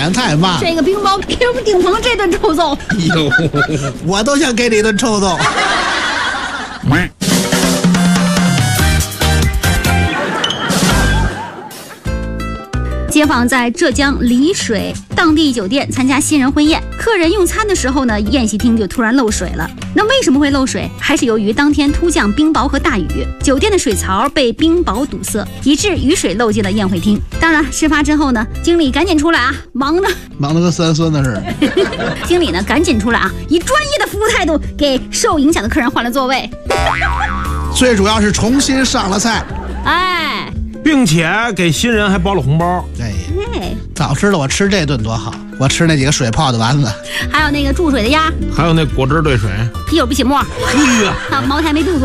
上太慢。 这个冰雹给我们顶棚这顿抽揍。 哟，我都想给你一顿抽揍。 街坊在浙江丽水当地酒店参加新人婚宴，客人用餐的时候呢，宴席厅就突然漏水了。那为什么会漏水？还是由于当天突降冰雹和大雨，酒店的水槽被冰雹堵塞，以致雨水漏进了宴会厅。当然，事发之后呢，经理赶紧出来啊，忙得跟三孙子似的。 经理呢赶紧出来啊，以专业的服务态度给受影响的客人换了座位。 最主要是重新上了菜。 哎。 并且给新人还包了红包。 哎，早知道我吃这顿多好，我吃那几个水泡的丸子， 还有那个注水的鸭， 还有那果汁兑水， 啤酒不起沫， 还有茅台没肚子。